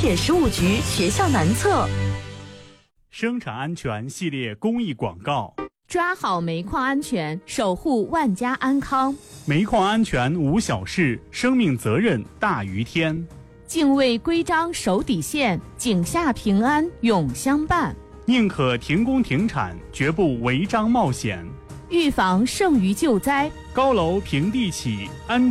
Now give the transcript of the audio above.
铁15局学校南侧。 生产安全系列公益广告： 抓好煤矿安全，守护万家安康。 煤矿安全无小事，生命责任大于天。 敬畏规章守底线，井下平安永相伴。 宁可停工停产，绝不违章冒险。 预防胜于救灾， 高楼平地起，安